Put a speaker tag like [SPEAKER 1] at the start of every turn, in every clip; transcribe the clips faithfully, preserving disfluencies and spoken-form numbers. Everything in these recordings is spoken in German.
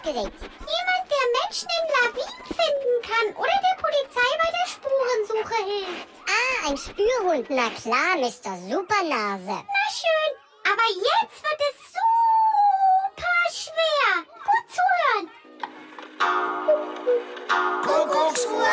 [SPEAKER 1] aufgeregt.
[SPEAKER 2] Jemand, der Menschen im Lawin finden kann oder der Polizei bei der Spurensuche hilft.
[SPEAKER 1] Ah, ein Spürhund. Na klar, Mister Supernase.
[SPEAKER 2] Na schön, aber jetzt wird es super schwer. Gut zuhören.
[SPEAKER 3] Kuckucksuhr!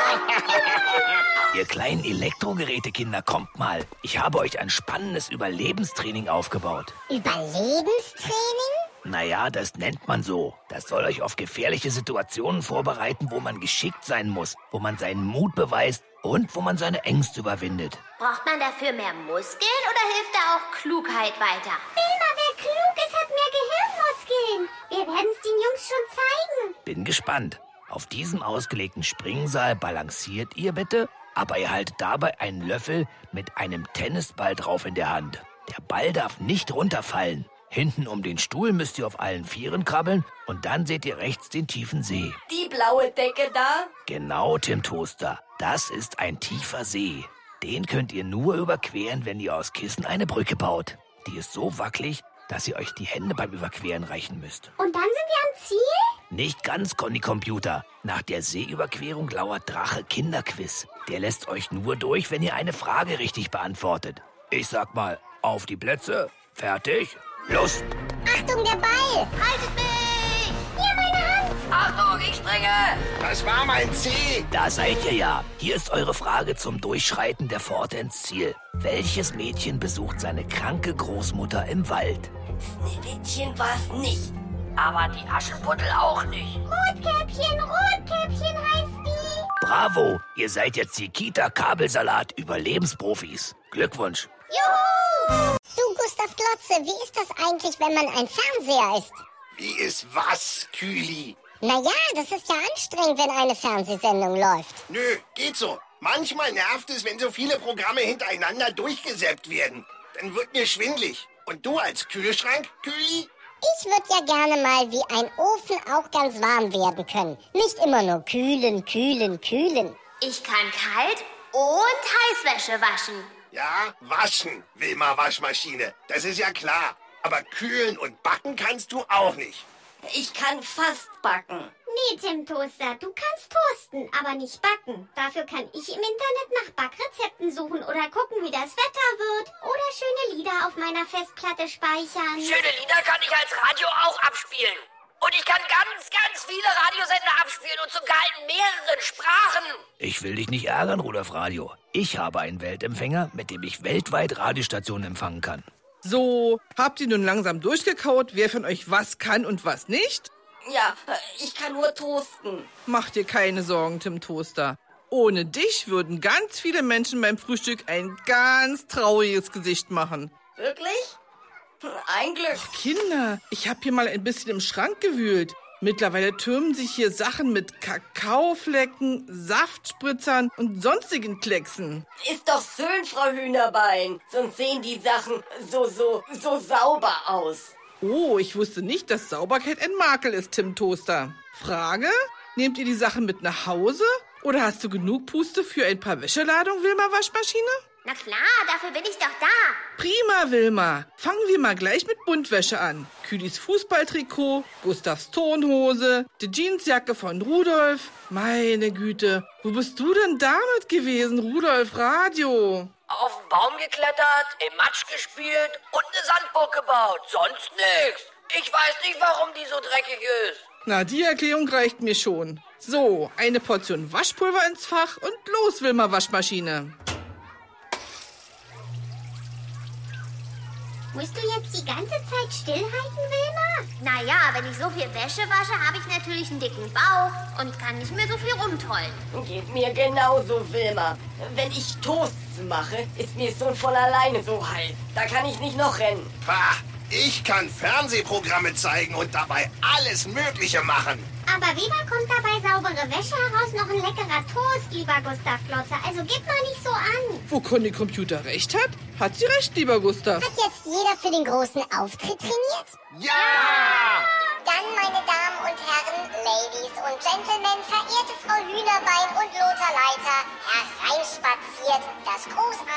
[SPEAKER 4] Ihr kleinen Elektrogerätekinder, kommt mal. Ich habe euch ein spannendes Überlebenstraining aufgebaut.
[SPEAKER 1] Überlebenstraining?
[SPEAKER 4] Naja, das nennt man so. Das soll euch auf gefährliche Situationen vorbereiten, wo man geschickt sein muss, wo man seinen Mut beweist und wo man seine Ängste überwindet.
[SPEAKER 5] Braucht man dafür mehr Muskeln oder hilft da auch Klugheit weiter?
[SPEAKER 2] Wilma, wer klug ist, hat mehr Gehirnmuskeln. Wir werden es den Jungs schon zeigen.
[SPEAKER 4] Bin gespannt. Auf diesem ausgelegten Springsaal balanciert ihr bitte, aber ihr haltet dabei einen Löffel mit einem Tennisball drauf in der Hand. Der Ball darf nicht runterfallen. Hinten um den Stuhl müsst ihr auf allen Vieren krabbeln und dann seht ihr rechts den tiefen See.
[SPEAKER 6] Die blaue Decke da?
[SPEAKER 4] Genau, Tim Toaster. Das ist ein tiefer See. Den könnt ihr nur überqueren, wenn ihr aus Kissen eine Brücke baut. Die ist so wackelig, dass ihr euch die Hände beim Überqueren reichen müsst.
[SPEAKER 2] Und dann sind wir am Ziel?
[SPEAKER 4] Nicht ganz, Conny Computer. Nach der Seeüberquerung lauert Drache Kinderquiz. Der lässt euch nur durch, wenn ihr eine Frage richtig beantwortet. Ich sag mal, auf die Plätze, fertig, los!
[SPEAKER 1] Achtung, der Ball!
[SPEAKER 5] Haltet mich!
[SPEAKER 2] Hier, meine Hand!
[SPEAKER 6] Achtung, ich springe!
[SPEAKER 3] Das war mein Ziel.
[SPEAKER 4] Da seid ihr ja. Hier ist eure Frage zum Durchschreiten der Pforte ins Ziel. Welches Mädchen besucht seine kranke Großmutter im Wald?
[SPEAKER 6] Schneewittchen war's nicht. Aber die Aschenputtel auch nicht.
[SPEAKER 2] Rotkäppchen, Rotkäppchen heißt die.
[SPEAKER 4] Bravo, ihr seid jetzt die Kita-Kabelsalat-Überlebensprofis. Glückwunsch.
[SPEAKER 1] Juhu! Du, Gustav Glotze, wie ist das eigentlich, wenn man ein Fernseher ist?
[SPEAKER 3] Wie ist was, Kühli?
[SPEAKER 1] Naja, das ist ja anstrengend, wenn eine Fernsehsendung läuft.
[SPEAKER 3] Nö, geht so. Manchmal nervt es, wenn so viele Programme hintereinander durchgesäppt werden. Dann wird mir schwindlig. Und du als Kühlschrank, Kühli?
[SPEAKER 1] Ich würde ja gerne mal wie ein Ofen auch ganz warm werden können. Nicht immer nur kühlen, kühlen, kühlen.
[SPEAKER 5] Ich kann kalt und Heißwäsche waschen.
[SPEAKER 3] Ja, waschen, Wilma Waschmaschine. Das ist ja klar. Aber kühlen und backen kannst du auch nicht.
[SPEAKER 6] Ich kann fast backen.
[SPEAKER 2] Nee, Tim Toaster, du kannst toasten, aber nicht backen. Dafür kann ich im Internet nach Backrezepten suchen oder gucken, wie das Wetter wird. Oder schöne Lieder auf meiner Festplatte speichern.
[SPEAKER 6] Schöne Lieder kann ich als Radio auch abspielen. Und ich kann ganz, ganz viele Radiosender abspielen und sogar in mehreren Sprachen.
[SPEAKER 4] Ich will dich nicht ärgern, Rudolf Radio. Ich habe einen Weltempfänger, mit dem ich weltweit Radiostationen empfangen kann.
[SPEAKER 7] So, habt ihr nun langsam durchgekaut, wer von euch was kann und was nicht?
[SPEAKER 6] Ja, ich kann nur toasten.
[SPEAKER 7] Mach dir keine Sorgen, Tim Toaster. Ohne dich würden ganz viele Menschen beim Frühstück ein ganz trauriges Gesicht machen.
[SPEAKER 6] Wirklich? Ein Glück.
[SPEAKER 7] Kinder, ich habe hier mal ein bisschen im Schrank gewühlt. Mittlerweile türmen sich hier Sachen mit Kakaoflecken, Saftspritzern und sonstigen Klecksen.
[SPEAKER 6] Ist doch schön, Frau Hühnerbein. Sonst sehen die Sachen so, so, so sauber aus.
[SPEAKER 7] Oh, ich wusste nicht, dass Sauberkeit ein Makel ist, Tim Toaster. Frage? Nehmt ihr die Sachen mit nach Hause? Oder hast du genug Puste für ein paar Wäscheladungen, Wilma Waschmaschine?
[SPEAKER 5] Na klar, dafür bin ich doch da.
[SPEAKER 7] Prima, Wilma. Fangen wir mal gleich mit Buntwäsche an. Kühlis Fußballtrikot, Gustavs Turnhose, die Jeansjacke von Rudolf. Meine Güte, wo bist du denn damit gewesen, Rudolf Radio?
[SPEAKER 6] Auf den Baum geklettert, im Matsch gespielt und eine Sandburg gebaut. Sonst nichts. Ich weiß nicht, warum die so dreckig ist.
[SPEAKER 7] Na, die Erklärung reicht mir schon. So, eine Portion Waschpulver ins Fach und los, Wilma Waschmaschine.
[SPEAKER 2] Musst du jetzt die ganze Zeit stillhalten, Wilma?
[SPEAKER 5] Naja, wenn ich so viel Wäsche wasche, habe ich natürlich einen dicken Bauch und kann nicht mehr so viel rumtollen.
[SPEAKER 6] Geht mir genauso, Wilma. Wenn ich Toasts mache, ist mir schon von alleine so heiß. Da kann ich nicht noch rennen.
[SPEAKER 3] Pah, ich kann Fernsehprogramme zeigen und dabei alles Mögliche machen.
[SPEAKER 2] Aber weder kommt dabei saubere Wäsche heraus noch ein leckerer Toast, lieber Gustav Glotze. Also gib mal nicht so an.
[SPEAKER 7] Wo Conny Computer recht hat, hat sie recht, lieber Gustav.
[SPEAKER 1] Hat jetzt jeder für den großen Auftritt trainiert?
[SPEAKER 3] Ja!
[SPEAKER 1] Dann, meine Damen und Herren, Ladies und Gentlemen, verehrte Frau Hühnerbein und Lothar Leiter, hereinspaziert, das großartige